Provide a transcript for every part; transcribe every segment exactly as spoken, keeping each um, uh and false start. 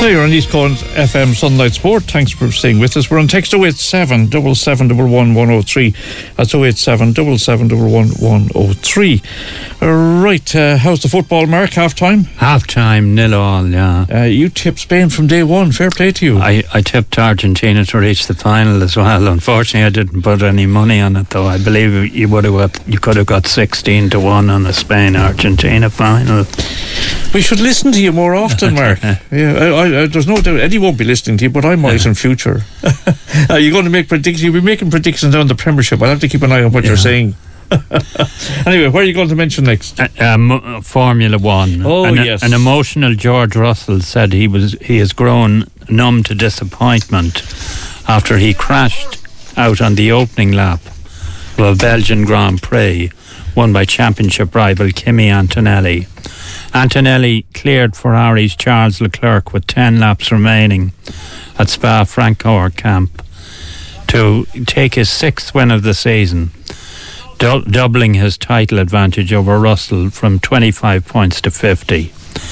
Hey, you're on East Coast F M Sunlight Sport. Thanks for staying with us. We're on text oh eight seven, seven seven one one, one oh three. That's oh eight seven, seven seven one one, one oh three. Right, uh, how's the football, Mark? Half time? Half time, nil all, yeah. Uh, you tipped Spain from day one. Fair play to you. I, I tipped Argentina to reach the final as well. Unfortunately, I didn't put any money on it, though. I believe you would have got, you could have got sixteen to one on the Spain-Argentina final. We should listen to you more often, Mark. yeah, I, I, I, there's no doubt Eddie won't be listening to you, but I might in future. Are you going to make predictions? You'll be making predictions on the Premiership. I'll have to keep an eye on what yeah. you're saying. Anyway, what are you going to mention next? Uh, um, Formula One. Oh, an, yes. An emotional George Russell said he was he has grown numb to disappointment after he crashed out on the opening lap of a Belgian Grand Prix won by championship rival Kimi Antonelli. Antonelli cleared Ferrari's Charles Leclerc with ten laps remaining at Spa-Francorchamps to take his sixth win of the season, du- doubling his title advantage over Russell from twenty-five points to fifty.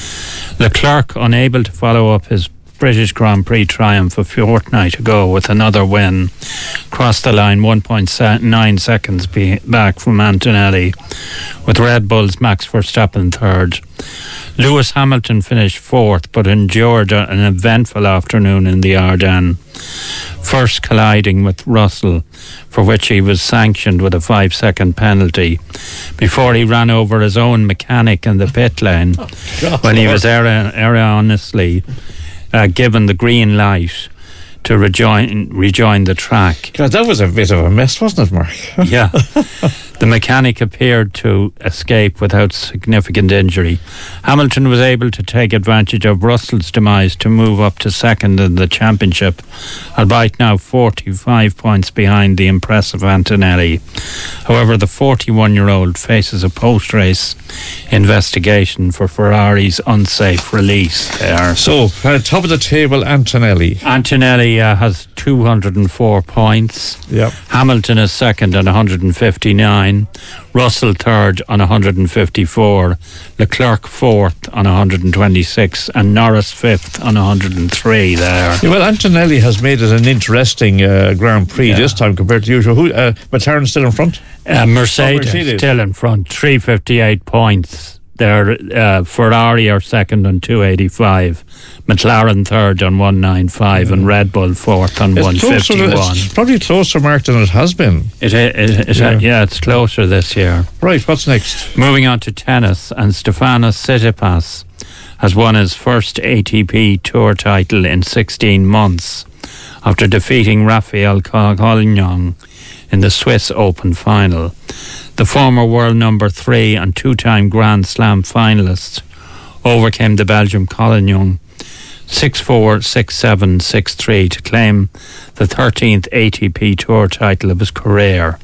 Leclerc, unable to follow up his British Grand Prix triumph a fortnight ago with another win, crossed the line one point nine seconds be- back from Antonelli, with Red Bull's Max Verstappen third. Lewis Hamilton finished fourth, but endured an eventful afternoon in the Ardennes, first colliding with Russell, for which he was sanctioned with a five-second penalty, before he ran over his own mechanic in the pit lane oh, when he was erro- erroneously uh, given the green light to rejoin rejoin the track. God, that was a bit of a mess, wasn't it, Mark? Yeah. The mechanic appeared to escape without significant injury. Hamilton was able to take advantage of Russell's demise to move up to second in the championship, albeit now forty-five points behind the impressive Antonelli. However, the forty-one-year-old faces a post-race investigation for Ferrari's unsafe release there. So, uh, top of the table, Antonelli. Antonelli uh, has two hundred four points. Yep. Hamilton is second on one hundred fifty-nine. Russell third on one hundred fifty-four. Leclerc fourth on one hundred twenty-six. And Norris fifth on one hundred three there. Yeah, well, Antonelli has made it an interesting uh, Grand Prix yeah. this time compared to usual. Who, uh, McLaren still in front? Uh, Mercedes, oh, Mercedes still in front. three hundred fifty-eight points. They're, uh, Ferrari are second on two hundred eighty-five, McLaren third on one hundred ninety-five, yeah. and Red Bull fourth on it's one hundred fifty-one. Closer, it's probably closer, Mark, than it has been. It, it, it, it, yeah. yeah, it's closer this year. Right, what's next? Moving on to tennis, and Stefanos Tsitsipas has won his first A T P Tour title in sixteen months after defeating Rafael Collignon in the Swiss Open final. The former world number three and two-time Grand Slam finalist overcame the Belgian Collignon six four, six seven, six three to claim the thirteenth A T P Tour title of his career.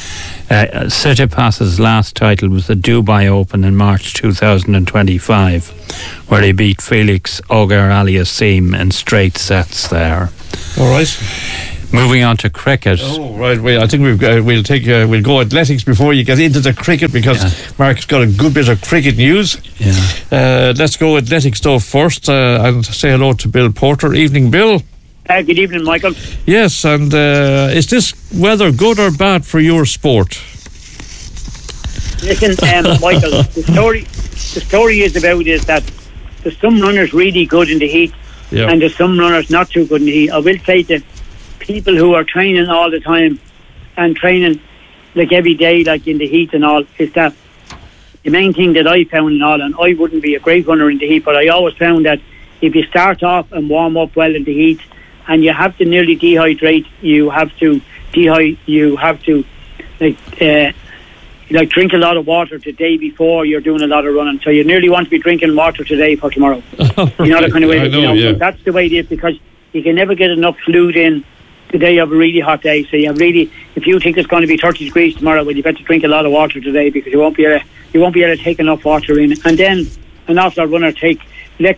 Uh, Tsitsipas's last title was the Dubai Open in March two thousand twenty-five, where he beat Felix Auger-Aliassime in straight sets there. All right. Moving on to cricket. Oh right, well, I think we've uh, we'll take uh, we'll go athletics before you get into the cricket, because yeah. Mark's got a good bit of cricket news. Yeah. Uh, let's go athletics though first, uh, and say hello to Bill Porter. Evening, Bill. Uh, good evening, Michael. Yes, and uh, is this weather good or bad for your sport? Listen, um, Michael, the story the story is about is that there's some runners really good in the heat, yeah. and there's some runners not too good in the heat. I will say that people who are training all the time and training like every day, like in the heat and all, is that the main thing that I found and all, and I wouldn't be a great runner in the heat, but I always found that if you start off and warm up well in the heat and you have to nearly dehydrate, you have to dehy- you have to like uh, like drink a lot of water the day before you're doing a lot of running, so you nearly want to be drinking water today for tomorrow. Right. You know the kind of way I that, know, you know, yeah. so that's the way it is, because you can never get enough fluid in the day of a really hot day. So you have really, if you think it's going to be thirty degrees tomorrow, well, you better drink a lot of water today, because you won't be able to, you won't be able to take enough water in. And then an awful runner take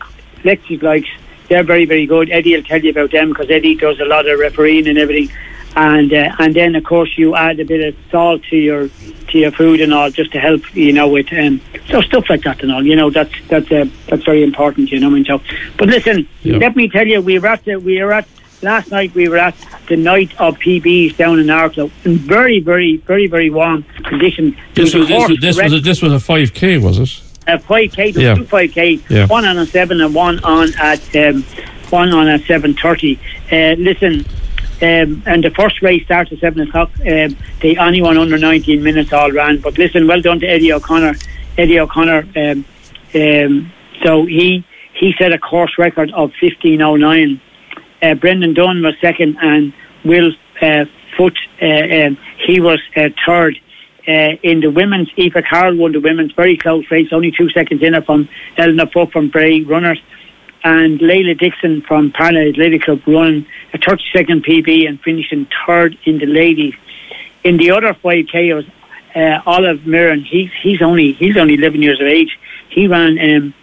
Lexi Likes. They're very, very good. Eddie will tell you about them, because Eddie does a lot of refereeing and everything. and uh, and then of course you add a bit of salt to your to your food and all, just to help, you know, with um, so stuff like that and all. You know, that's that's uh, that's very important. You know, I mean, so. But listen, yeah. let me tell you, we were at the, we were at last night. We were at the night of P Bs down in Arklow in very, very, very, very warm conditions. This was this, this was a, this was a five K, was it? A five K, yeah. two five K, yeah. one on a seven and one on at um, one on at seven thirty. Uh, listen. Um, and the first race starts at seven o'clock. Um, they only won under nineteen minutes all ran. But listen, well done to Eddie O'Connor. Eddie O'Connor. Um, um, so he he set a course record of fifteen oh nine. Uh, Brendan Dunn was second, and Will uh, Foot uh, um, he was uh, third. Uh, in the women's, Aoife Carroll won the women's, very close race, only two seconds in it from Eleanor Foot from Bray Runners. And Layla Dixon from Parnell Lady Club running a thirty second P B and finishing third in the ladies. In the other five K was uh, Olive Mirren. He's he's only he's only eleven years of age. He ran um,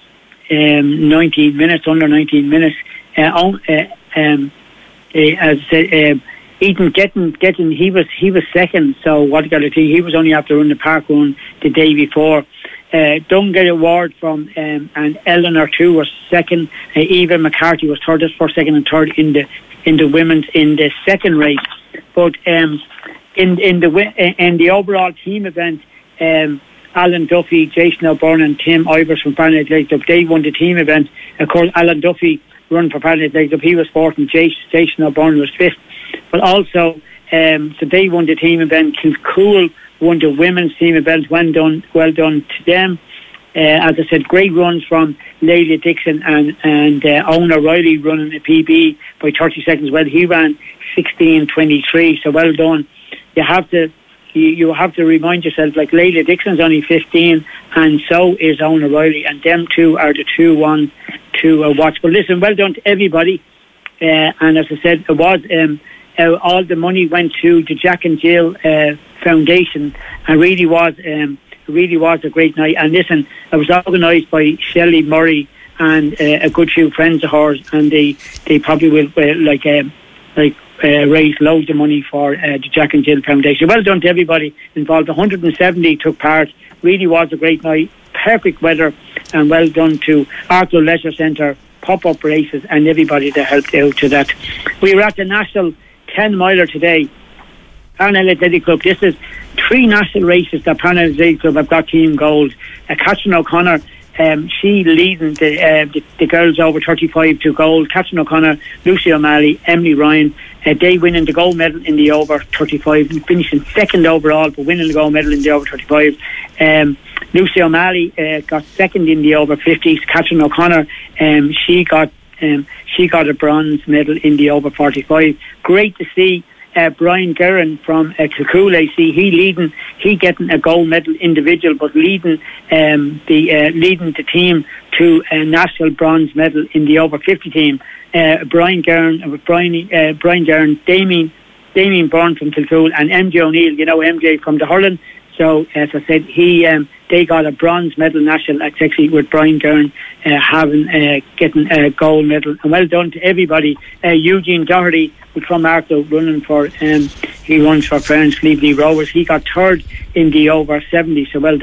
um, nineteen minutes, under nineteen minutes. Uh, on, uh, um, uh, as I said, uh, Ethan getting getting he was he was second. So what you got to think? He was only after running the park run the day before. Uh, Dunn get award from um, and Eleanor too was second. Uh, Eva McCarthy was third. That's for second and third in the in the women's in the second race. But um, in in the in the overall team event, um, Alan Duffy, Jason O'Byrne, and Tim Ivers from Parnell Lake Club, they won the team event. Of course, Alan Duffy run for Parnell Lake Club. He was fourth, and Jason O'Byrne was fifth. But also, um, so they won the team event. Kilcool won the women's team event. Well done, well done to them. Uh, as I said, great runs from Layla Dixon and and uh, Owen O'Reilly running a P B by thirty seconds. Well, he ran sixteen twenty-three. So well done. You have to you, you have to remind yourself, like Layla Dixon's only fifteen, and so is Owen O'Reilly, and them two are the two ones to uh, watch. But listen, well done to everybody. Uh, and as I said, it was. Um, Uh, all the money went to the Jack and Jill uh, Foundation, and really was um, really was a great night. And listen, it was organised by Shelley Murray and uh, a good few friends of hers, and they, they probably will uh, like um, like uh, raise loads of money for uh, the Jack and Jill Foundation. Well done to everybody involved. one hundred seventy took part. Really was a great night. Perfect weather, and well done to Arklow Leisure Centre, pop-up races, and everybody that helped out to that. We were at the National ten miler today, Parnell Athletic Club. This is three national races that Parnell Athletic Club have got team gold. Uh, Catherine O'Connor, um, she leading the, uh, the the girls over thirty-five to gold. Catherine O'Connor, Lucy O'Malley, Emily Ryan, uh, they winning the gold medal in the over thirty-five, and finishing second overall, but winning the gold medal in the over thirty-five. Um, Lucy O'Malley uh, got second in the over fifties. Catherine O'Connor, um, she got Um, she got a bronze medal in the over forty-five. Great to see uh, Brian Guerin from uh, Kilcool A C. He leading, he getting a gold medal individual, but leading um, the uh, leading the team to a national bronze medal in the over fifty team. Uh, Brian Guerin, uh, Brian uh, Brian Guerin, Damien Damien Byrne from Kilcool, and M J O'Neill. You know M J from the hurling. So, as I said, he um, they got a bronze medal national, actually, with Brian Guerin uh, having uh, getting a gold medal. And well done to everybody. Uh, Eugene Doherty from Arklow running for, um, he runs for Friends Cleveley Rovers. He got third in the over seventy, so well done.